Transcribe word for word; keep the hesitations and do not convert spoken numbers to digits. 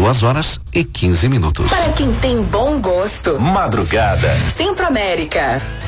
duas horas e quinze minutos. Para quem tem bom gosto. Madrugada. Centro América.